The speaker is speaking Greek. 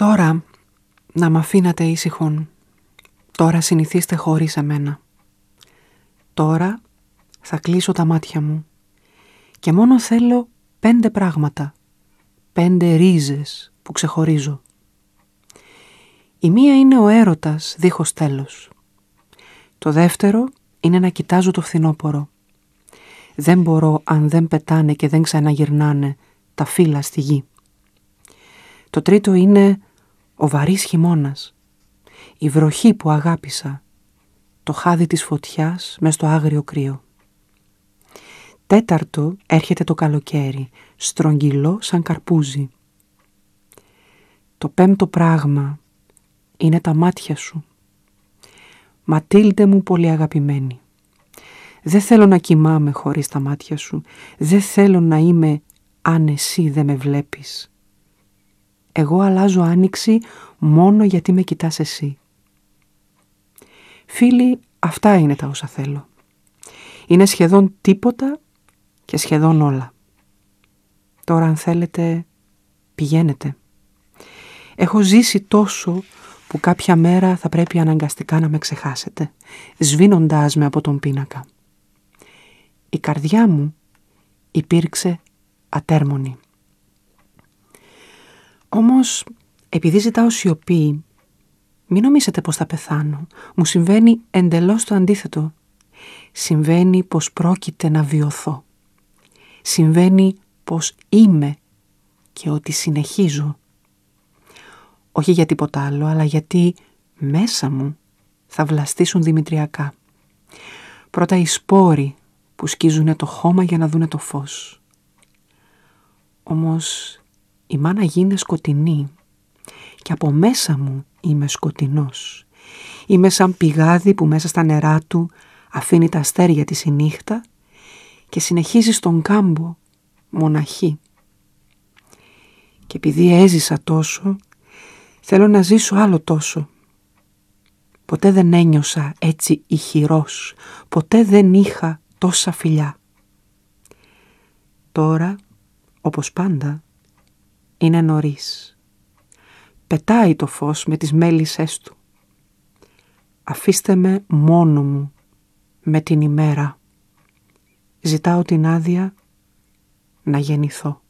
Τώρα να μ' αφήνατε ήσυχον. Τώρα συνηθίστε χωρίς εμένα. Τώρα θα κλείσω τα μάτια μου και μόνο θέλω 5 πράγματα, 5 ρίζες που ξεχωρίζω. Η μία είναι ο έρωτας δίχως τέλος. Το δεύτερο είναι να κοιτάζω το φθινόπωρο. Δεν μπορώ αν δεν πετάνε και δεν ξαναγυρνάνε τα φύλλα στη γη. Το τρίτο είναι ο βαρύς χειμώνας, η βροχή που αγάπησα, το χάδι της φωτιάς μες στο άγριο κρύο. Τέταρτο έρχεται το καλοκαίρι, στρογγυλό σαν καρπούζι. Το πέμπτο πράγμα είναι τα μάτια σου. Ματίλντε μου πολύ αγαπημένη. Δεν θέλω να κοιμάμαι χωρίς τα μάτια σου. Δεν θέλω να είμαι αν εσύ δεν με βλέπεις. Εγώ αλλάζω άνοιξη μόνο γιατί με κοιτάς εσύ. Φίλοι, αυτά είναι τα όσα θέλω. Είναι σχεδόν τίποτα και σχεδόν όλα. Τώρα αν θέλετε πηγαίνετε. Έχω ζήσει τόσο που κάποια μέρα θα πρέπει αναγκαστικά να με ξεχάσετε, σβήνοντάς με από τον πίνακα. Η καρδιά μου υπήρξε ατέρμονη. Όμως, επειδή ζητάω σιωπή, μην νομίσετε πως θα πεθάνω. Μου συμβαίνει εντελώς το αντίθετο. Συμβαίνει πως πρόκειται να βιωθώ. Συμβαίνει πως είμαι και ότι συνεχίζω. Όχι για τίποτα άλλο, αλλά γιατί μέσα μου θα βλαστήσουν δημητριακά. Πρώτα οι σπόροι που σκίζουνε το χώμα για να δούνε το φως. Όμως η μάνα γίνει σκοτεινή και από μέσα μου είμαι σκοτεινός. Είμαι σαν πηγάδι που μέσα στα νερά του αφήνει τα αστέρια της η νύχτα και συνεχίζει στον κάμπο μοναχή. Και επειδή έζησα τόσο, θέλω να ζήσω άλλο τόσο. Ποτέ δεν ένιωσα έτσι ηχηρός, ποτέ δεν είχα τόσα φιλιά. Τώρα, όπως πάντα, είναι νωρίς. Πετάει το φως με τις μέλισσές του. Αφήστε με μόνο μου με την ημέρα. Ζητάω την άδεια να γεννηθώ.